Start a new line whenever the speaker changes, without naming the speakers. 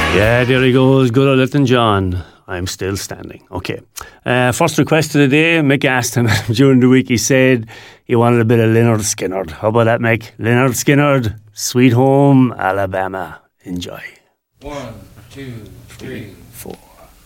Yeah, there he goes. Good old Elton John. I'm still standing. Okay. First request of the day, Mick asked him during the week. He said he wanted a bit of Lynyrd Skynyrd. How about that, Mick? Lynyrd Skynyrd, Sweet Home Alabama. Enjoy.
1, 2, 3,
4.